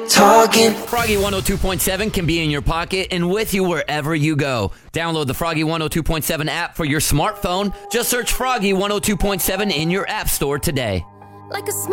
talking. Froggy 102.7 can be in your pocket and with you wherever you go. Download the Froggy 102.7 app for your smartphone. Just search Froggy 102.7 in your app store today. Like a smile.